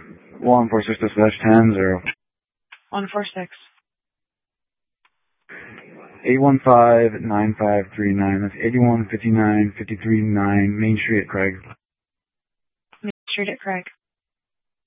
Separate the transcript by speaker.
Speaker 1: 146/10-0.
Speaker 2: 146.
Speaker 1: 815-9539. That's 8159-53-9 Main Street at Craig.
Speaker 2: Main Street at Craig.